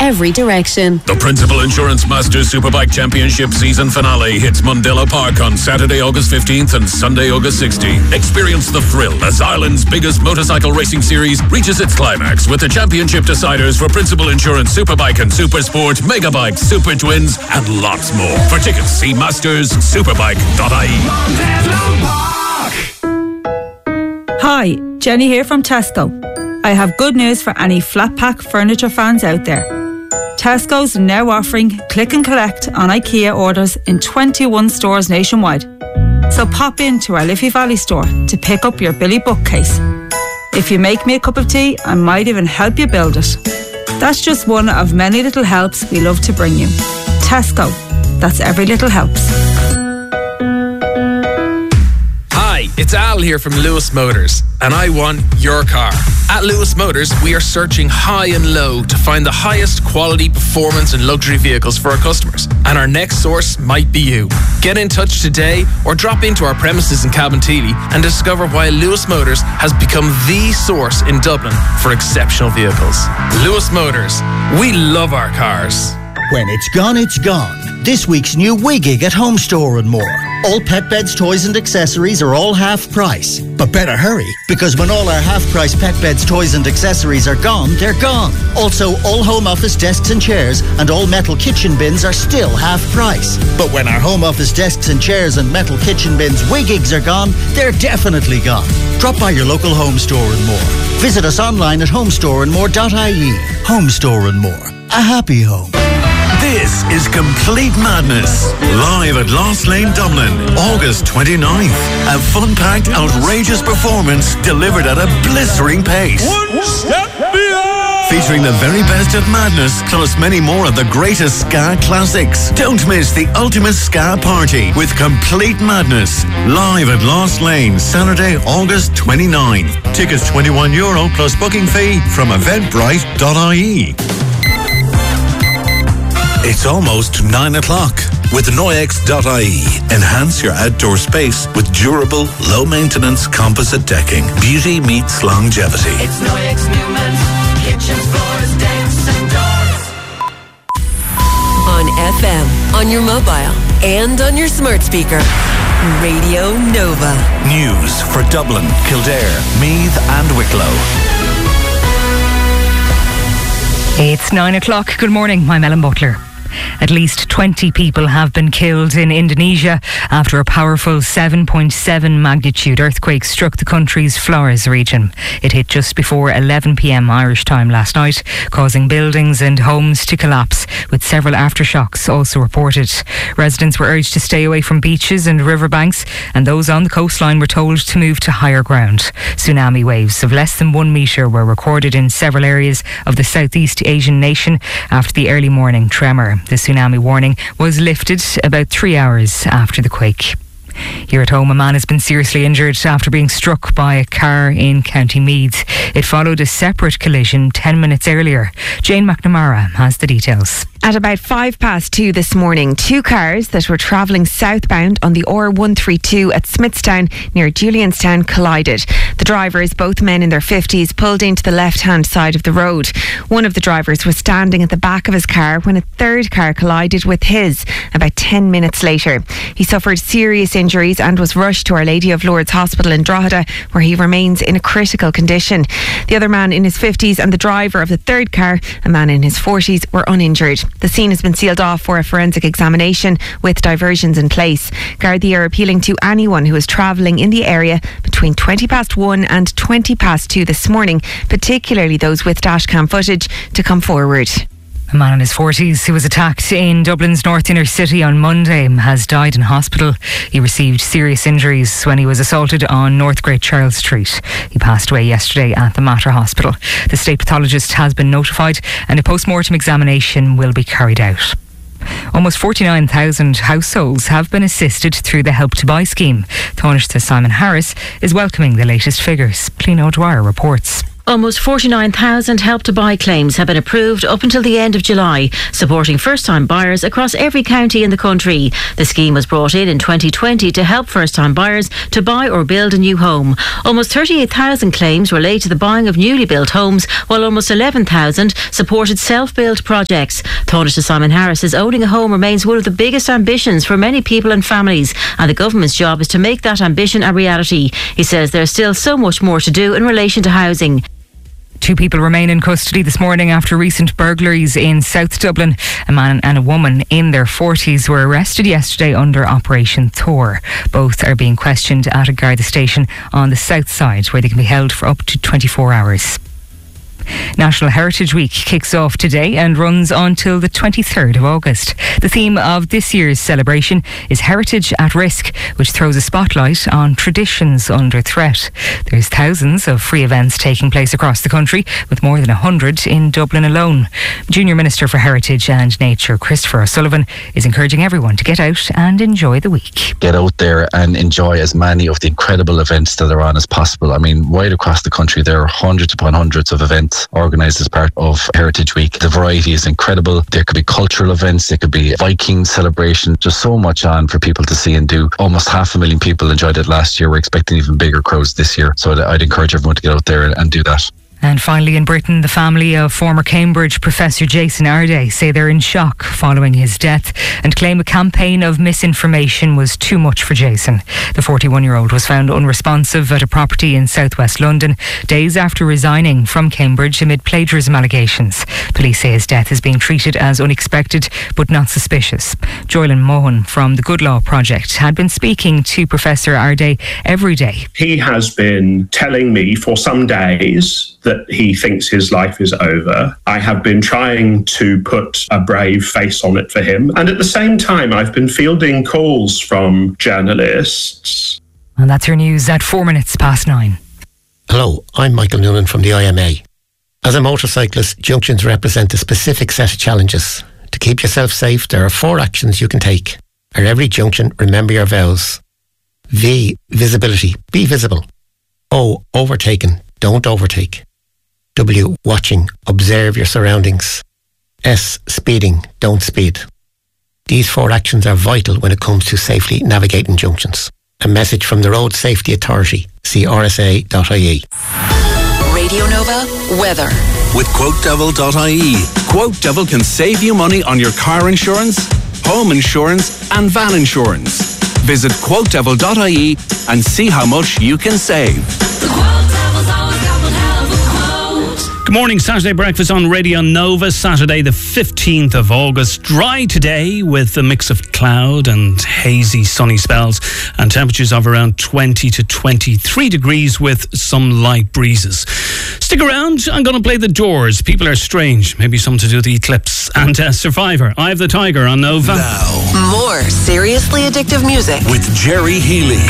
every direction. The Principal Insurance Masters Superbike Championship season finale hits Mundella Park on Saturday, August 15th and Sunday, August 16th. Experience the thrill as Ireland's biggest motorcycle racing series reaches its climax with the championship deciders for Principal Insurance Superbike and Supersport, Megabikes, Super Twins, and lots more. For tickets, see masterssuperbike.ie. Hi, Jenny here from Tesco. I have good news for any flat pack furniture fans out there. Tesco's now offering click and collect on IKEA orders in 21 stores nationwide. So pop into our Liffey Valley store to pick up your Billy bookcase. If you make me a cup of tea, I might even help you build it. That's just one of many little helps we love to bring you. Tesco, that's every little helps. Hi, it's Al here from Lewis Motors, and I want your car. At Lewis Motors, we are searching high and low to find the highest quality performance and luxury vehicles for our customers. And our next source might be you. Get in touch today or drop into our premises in Cabinteely and discover why Lewis Motors has become the source in Dublin for exceptional vehicles. Lewis Motors, we love our cars. When it's gone, it's gone. This week's new WeGig at Home Store and More. All pet beds, toys and accessories are all half price. But better hurry, because when all our half price pet beds, toys and accessories are gone, they're gone. Also, all home office desks and chairs and all metal kitchen bins are still half price. But when our home office desks and chairs and metal kitchen bins WeGigs are gone, they're definitely gone. Drop by your local Home Store and More. Visit us online at homestoreandmore.ie. Home Store and More. A happy home. This is Complete Madness, live at Lost Lane, Dublin, August 29th. A fun-packed, outrageous performance delivered at a blistering pace. One step beyond! Featuring the very best of madness, plus many more of the greatest ska classics. Don't miss the ultimate ska party with Complete Madness, live at Lost Lane, Saturday, August 29th. Tickets €21 plus booking fee from eventbrite.ie. It's almost 9 o'clock. With Noyex.ie, enhance your outdoor space with durable, low-maintenance composite decking. Beauty meets longevity. It's Noyex Newman's kitchens, floors, decks and doors. On FM, on your mobile, and on your smart speaker. Radio Nova. News for Dublin, Kildare, Meath and Wicklow. It's 9 o'clock. Good morning. I'm Ellen Butler. At least 20 people have been killed in Indonesia after a powerful 7.7 magnitude earthquake struck the country's Flores region. It hit just before 11 p.m. Irish time last night, causing buildings and homes to collapse, with several aftershocks also reported. Residents were urged to stay away from beaches and riverbanks, and those on the coastline were told to move to higher ground. Tsunami waves of less than 1 metre were recorded in several areas of the Southeast Asian nation after the early morning tremor. The tsunami warning was lifted about 3 hours after the quake. Here at home, a man has been seriously injured after being struck by a car in County Meath. It followed a separate collision 10 minutes earlier. Jane McNamara has the details. At about 2:05 this morning, two cars that were travelling southbound on the R132 at Smithstown near Julianstown collided. The drivers, both men in their 50s, pulled into the left-hand side of the road. One of the drivers was standing at the back of his car when a third car collided with his about 10 minutes later. He suffered serious injuries and was rushed to Our Lady of Lourdes Hospital in Drogheda, where he remains in a critical condition. The other man in his 50s and the driver of the third car, a man in his 40s, were uninjured. The scene has been sealed off for a forensic examination with diversions in place. Gardaí are appealing to anyone who is travelling in the area between 1:20 and 2:20 this morning, particularly those with dashcam footage, to come forward. A man in his 40s who was attacked in Dublin's North Inner City on Monday has died in hospital. He received serious injuries when he was assaulted on North Great Charles Street. He passed away yesterday at the Mater Hospital. The state pathologist has been notified and a post-mortem examination will be carried out. Almost 49,000 households have been assisted through the Help to Buy scheme. Taoiseach Simon Harris is welcoming the latest figures. Plean O'Dwyer reports. Almost 49,000 Help to Buy claims have been approved up until the end of July, supporting first-time buyers across every county in the country. The scheme was brought in 2020 to help first-time buyers to buy or build a new home. Almost 38,000 claims relate to the buying of newly built homes, while almost 11,000 supported self-built projects. Taoiseach Simon Harris says owning a home remains one of the biggest ambitions for many people and families, and the government's job is to make that ambition a reality. He says there's still so much more to do in relation to housing. 2 people remain in custody this morning after recent burglaries in South Dublin. A man and a woman in their 40s were arrested yesterday under Operation Thor. Both are being questioned at a Garda station on the south side, where they can be held for up to 24 hours. National Heritage Week kicks off today and runs until the 23rd of August. The theme of this year's celebration is Heritage at Risk, which throws a spotlight on traditions under threat. There's thousands of free events taking place across the country, with more than 100 in Dublin alone. Junior Minister for Heritage and Nature, Christopher O'Sullivan, is encouraging everyone to get out and enjoy the week. Get out there and enjoy as many of the incredible events that are on as possible. I mean, right across the country, there are hundreds upon hundreds of events organised as part of Heritage Week. The variety is incredible. There could be cultural events, there could be Viking celebration, just so much on for people to see and do. Almost 500,000 people enjoyed it last year. We're expecting even bigger crowds this year. So I'd encourage everyone to get out there and do that. And finally, in Britain, the family of former Cambridge professor Jason Arday say they're in shock following his death and claim a campaign of misinformation was too much for Jason. The 41-year-old was found unresponsive at a property in southwest London days after resigning from Cambridge amid plagiarism allegations. Police say his death is being treated as unexpected but not suspicious. Joylan Mohan from the Good Law Project had been speaking to Professor Arday every day. He has been telling me for some days that he thinks his life is over. I have been trying to put a brave face on it for him. And at the same time, I've been fielding calls from journalists. And that's your news at 9:04. Hello, I'm Michael Noonan from the IMA. As a motorcyclist, junctions represent a specific set of challenges. To keep yourself safe, there are 4 actions you can take. At every junction, remember your vows. V, visibility. Be visible. O, overtaken. Don't overtake. W, watching. Observe your surroundings. S, speeding. Don't speed. These 4 actions are vital when it comes to safely navigating junctions. A message from the Road Safety Authority. See rsa.ie. Radio Nova weather. With QuoteDevil.ie. QuoteDevil can save you money on your car insurance, home insurance and van insurance. Visit QuoteDevil.ie and see how much you can save. Good morning, Saturday breakfast on Radio Nova, Saturday the 15th of August. Dry today with a mix of cloud and hazy sunny spells and temperatures of around 20 to 23 degrees with some light breezes. Stick around, I'm going to play The Doors, People Are Strange, maybe some to do with the eclipse, and Survivor, Eye of the Tiger on Nova. More seriously addictive music with Jerry Healy.